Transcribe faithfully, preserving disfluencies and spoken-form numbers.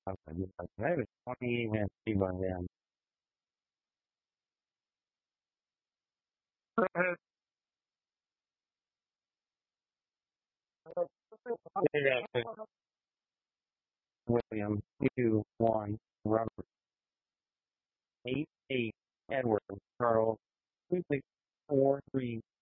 That was twenty-eight minutes deep on them. William, two, one, Robert, eight, eight, Edward, Charles, two, six, four, three,